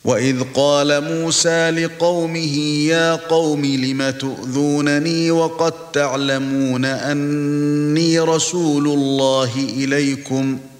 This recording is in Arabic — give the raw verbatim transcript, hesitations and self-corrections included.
وَإِذْ قَالَ مُوسَى لِقَوْمِهِ يَا قَوْمِ لِمَ تُؤْذُونَنِي وَقَدْ تَعْلَمُونَ أَنِّي رَسُولُ اللَّهِ إِلَيْكُمْ ۖ